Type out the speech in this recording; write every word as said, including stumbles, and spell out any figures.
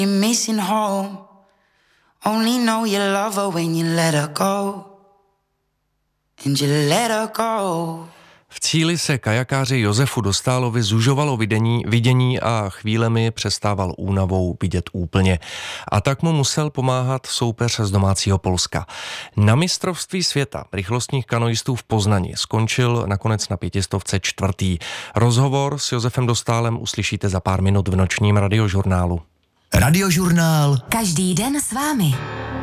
You're missing home. Only know you love her when you let her go. And you let her go. V cíli se kajakáři Josefu Dostálovi zužovalo vidění, vidění a chvílemi přestával únavou vidět úplně. A tak mu musel pomáhat soupeř z domácího Polska. Na mistrovství světa rychlostních kanoistů v Poznani skončil nakonec na pětistovce čtvrtý. Rozhovor s Josefem Dostálem uslyšíte za pár minut v nočním radiožurnálu. Radiožurnál. Každý den s vámi.